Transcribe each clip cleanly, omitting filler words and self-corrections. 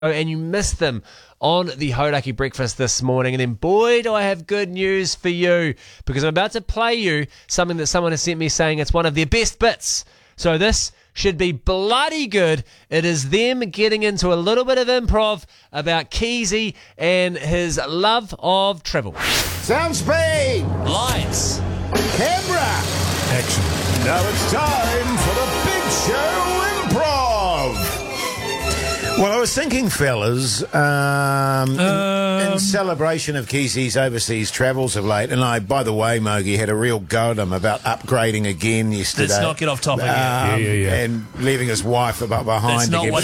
and you missed them on the Hodaki Breakfast this morning. And then, boy, do I have good news for you, because I'm about to play you something that someone has sent me saying it's one of their best bits. So this should be bloody good. It is them getting into a little bit of improv about Keezy and his love of travel. Sound speed! Lights! Camera! Action. Now it's time for the Big Show Improv! Well, I was thinking, fellas, in celebration of Keezy's overseas travels of late, and I, by the way, Mogi, had a real go at him about upgrading again yesterday. Let's not get off topic again. Yeah. And leaving his wife behind That's not again. what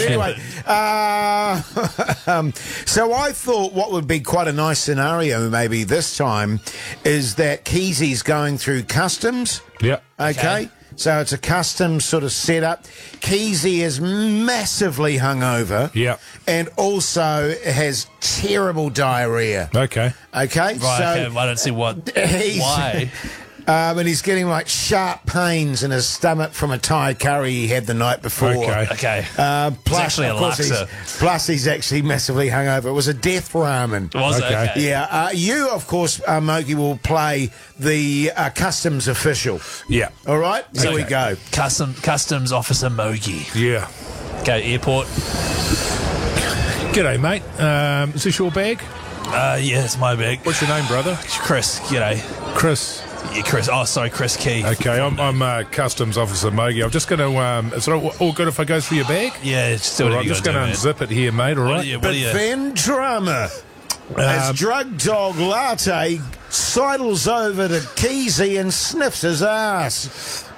But anyway, so I thought what would be quite a nice scenario maybe this time is that Keezy's going through customs. Yeah. Okay. So it's a custom sort of setup. Keezy is massively hungover. Yeah. And also has terrible diarrhea. Okay. Okay? Right, so okay, I don't see why. and he's getting like sharp pains in his stomach from a Thai curry he had the night before. Okay. Plus, actually of a course, laksa. he's actually massively hungover. It was a death ramen. Was it? Okay. Okay. Yeah. You, of course, Mogi, will play the customs official. Yeah. All right? Here we go. Customs Officer Mogi. Yeah. Okay, airport. G'day, mate. Is this your bag? Yeah, it's my bag. What's your name, brother? Chris, g'day. Chris. Yeah, Chris. Oh, sorry, Chris Key. Okay, I'm Customs Officer Mogi. I'm just going to... is it all good if I go through your bag? Yeah, just do All what right, I'm you just going gotta to do, man. unzip it here, mate, all right? What are you? Then drama. As drug dog Latte sidles over to Keezy and sniffs his ass.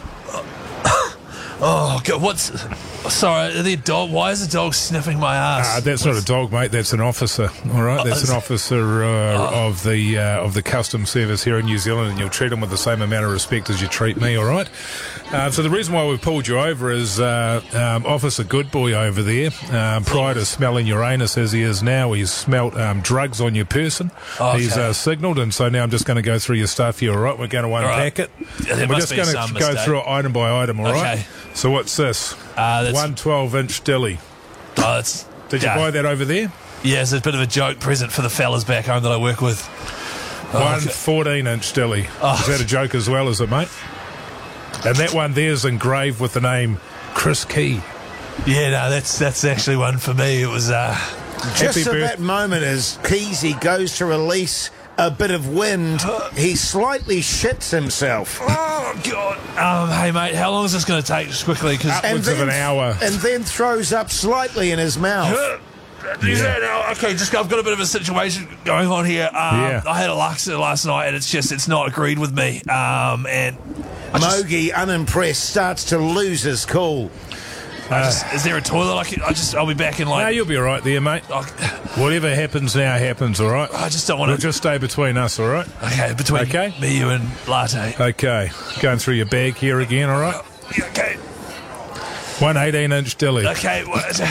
Oh, God, what's... Sorry, the dog. Why is the dog sniffing my ass? That's not a dog, mate. That's an officer. All right, that's an officer of the customs service here in New Zealand, and you'll treat him with the same amount of respect as you treat me. All right. So the reason why we've pulled you over is Officer Goodboy over there. Prior to smelling your anus as he is now, he's smelt drugs on your person. Okay. He's signalled, and so now I'm just going to go through your stuff here. All right, we're going to unpack it. Yeah, there We're must just be going some to go mistake. through it item by item. All right. Okay. So what's this? That's... 1 12-inch dilly. Oh, that's... Did you buy that over there? Yeah, it's a bit of a joke present for the fellas back home that I work with. 1 14-inch dilly. Oh. Is that a joke as well, is it, mate? And that one there's engraved with the name Chris Key. Yeah, no, that's actually one for me. It was... Just at that moment as Keezy goes to release a bit of wind, he slightly shits himself. Oh, God. Hey, mate, how long is this going to take? Just quickly, because... Upwards of an hour. And then throws up slightly in his mouth. Okay, I've got a bit of a situation going on here. Yeah. I had a laksa last night, and it's not agreed with me. And Mogi, unimpressed, starts to lose his cool. is there a toilet? I'll be back in No, like. you'll be all right there, mate. Whatever happens now happens, all right? I just don't want We'll to. just stay between us, all right? Okay, between Okay. me, you, and Latte. Okay. Going through your bag here again, all right? Yeah, okay. 1 18-inch dilly. Okay.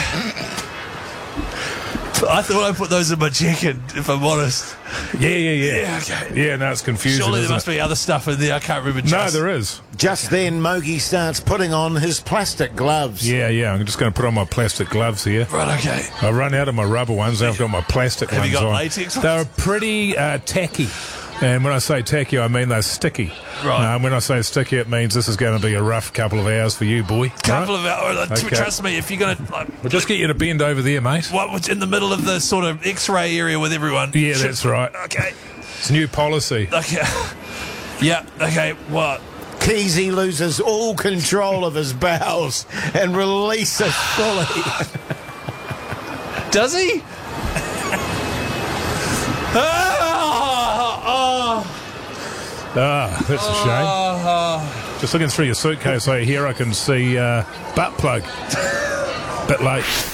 I thought I put those in my jacket, if I'm honest. Yeah. Yeah, okay. Yeah, no, it's confusing, Surely there isn't must it? be other stuff in there. I can't remember. No, there is. Just then, Mogi starts putting on his plastic gloves. Yeah. I'm just going to put on my plastic gloves here. Right, okay. I run out of my rubber ones. Now I've got my plastic Have ones you got on. latex ones? They're pretty tacky. And when I say tacky, I mean they're sticky. Right. When I say sticky, it means this is going to be a rough couple of hours for you, boy. Couple of hours. Okay. Trust me, if you're going to... We'll just get you to bend over there, mate. What's in the middle of the sort of X-ray area with everyone? Yeah, that's right. Okay. It's new policy. Okay. Yeah. Okay. What? Keezy loses all control of his bowels and releases fully. Does he? That's a shame. Just looking through your suitcase over here, I can see butt plug. Bit late.